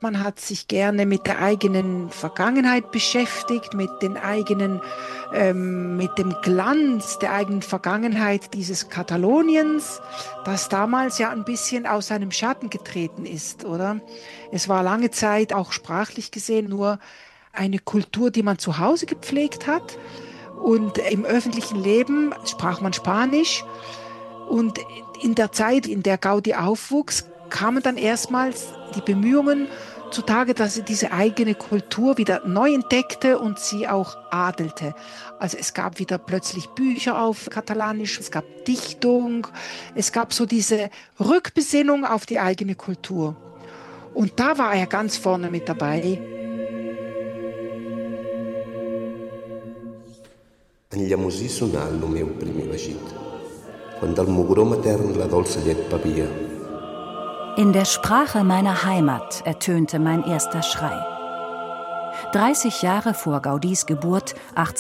Man hat sich gerne mit der eigenen Vergangenheit beschäftigt, mit dem Glanz der eigenen Vergangenheit dieses Kataloniens, das damals ja ein bisschen aus seinem Schatten getreten ist, oder? Es war lange Zeit auch sprachlich gesehen nur eine Kultur, die man zu Hause gepflegt hat. Und im öffentlichen Leben sprach man Spanisch. Und in der Zeit, in der Gaudí aufwuchs, kamen dann erstmals die Bemühungen zutage, dass er diese eigene Kultur wieder neu entdeckte und sie auch adelte. Also es gab wieder plötzlich Bücher auf Katalanisch, es gab Dichtung, es gab so diese Rückbesinnung auf die eigene Kultur. Und da war er ganz vorne mit dabei. En llamosí sonar lo meu primer vagit, quan del mugró matern la dolça llet bevia. In der Sprache meiner Heimat ertönte mein erster Schrei. 30 Jahre vor Gaudís Geburt,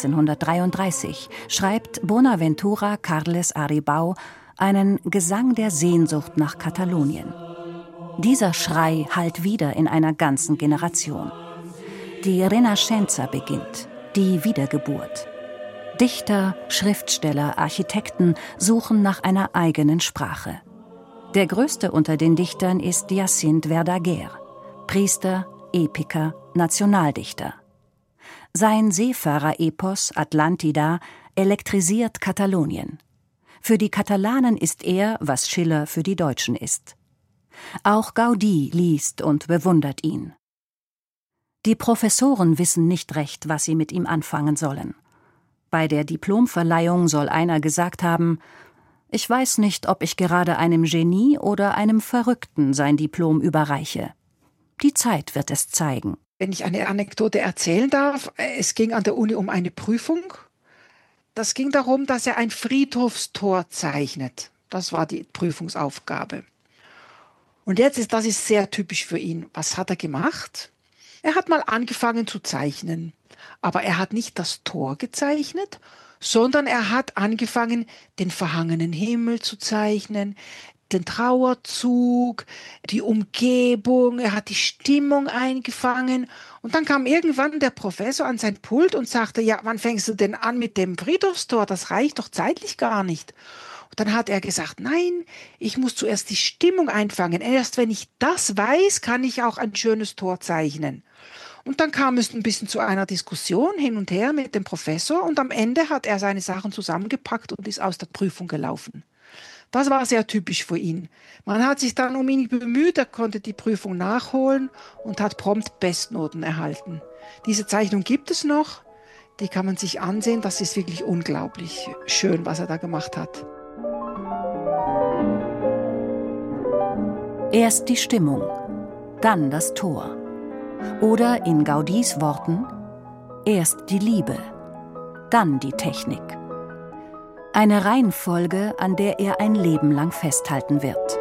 1833, schreibt Bonaventura Carles Aribau einen Gesang der Sehnsucht nach Katalonien. Dieser Schrei hallt wieder in einer ganzen Generation. Die Renaixenza beginnt, die Wiedergeburt. Dichter, Schriftsteller, Architekten suchen nach einer eigenen Sprache. Der größte unter den Dichtern ist Jacint Verdaguer, Priester, Epiker, Nationaldichter. Sein Seefahrerepos Atlantida elektrisiert Katalonien. Für die Katalanen ist er, was Schiller für die Deutschen ist. Auch Gaudí liest und bewundert ihn. Die Professoren wissen nicht recht, was sie mit ihm anfangen sollen. Bei der Diplomverleihung soll einer gesagt haben: Ich weiß nicht, ob ich gerade einem Genie oder einem Verrückten sein Diplom überreiche. Die Zeit wird es zeigen. Wenn ich eine Anekdote erzählen darf, es ging an der Uni um eine Prüfung. Das ging darum, dass er ein Friedhofstor zeichnet. Das war die Prüfungsaufgabe. Und das ist sehr typisch für ihn. Was hat er gemacht? Er hat mal angefangen zu zeichnen. Aber er hat nicht das Tor gezeichnet, sondern er hat angefangen, den verhangenen Himmel zu zeichnen, den Trauerzug, die Umgebung, er hat die Stimmung eingefangen. Und dann kam irgendwann der Professor an sein Pult und sagte: Ja, wann fängst du denn an mit dem Friedhofstor? Das reicht doch zeitlich gar nicht. Und dann hat er gesagt: Nein, ich muss zuerst die Stimmung einfangen. Erst wenn ich das weiß, kann ich auch ein schönes Tor zeichnen. Und dann kam es ein bisschen zu einer Diskussion hin und her mit dem Professor und am Ende hat er seine Sachen zusammengepackt und ist aus der Prüfung gelaufen. Das war sehr typisch für ihn. Man hat sich dann um ihn bemüht, er konnte die Prüfung nachholen und hat prompt Bestnoten erhalten. Diese Zeichnung gibt es noch, die kann man sich ansehen, das ist wirklich unglaublich schön, was er da gemacht hat. Erst die Stimmung, dann das Tor. Oder in Gaudís Worten: Erst die Liebe, dann die Technik. Eine Reihenfolge, an der er ein Leben lang festhalten wird.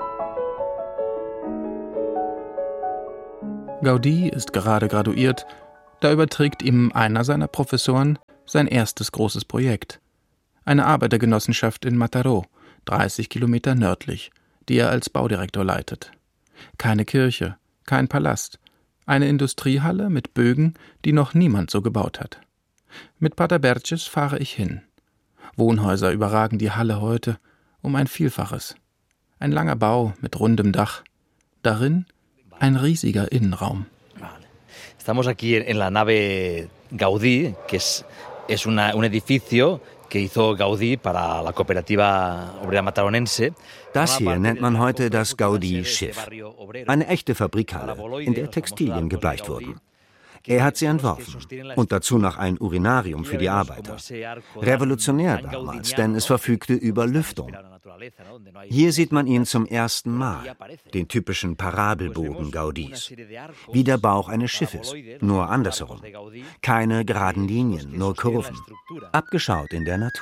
Gaudí ist gerade graduiert, da überträgt ihm einer seiner Professoren sein erstes großes Projekt. Eine Arbeitergenossenschaft in Mataró, 30 Kilometer nördlich, die er als Baudirektor leitet. Keine Kirche, kein Palast. Eine Industriehalle mit Bögen, die noch niemand so gebaut hat. Mit Pater Berches fahre ich hin. Wohnhäuser überragen die Halle heute um ein Vielfaches. Ein langer Bau mit rundem Dach. Darin ein riesiger Innenraum. Estamos aquí en la nave Gaudí, que es un edificio que hizo Gaudí para la Cooperativa Obrera Mataronense. Das hier nennt man heute das Gaudí-Schiff. Eine echte Fabrikhalle, in der Textilien gebleicht wurden. Er hat sie entworfen und dazu noch ein Urinarium für die Arbeiter. Revolutionär damals, denn es verfügte über Lüftung. Hier sieht man ihn zum ersten Mal, den typischen Parabelbogen Gaudís. Wie der Bauch eines Schiffes, nur andersherum. Keine geraden Linien, nur Kurven. Abgeschaut in der Natur.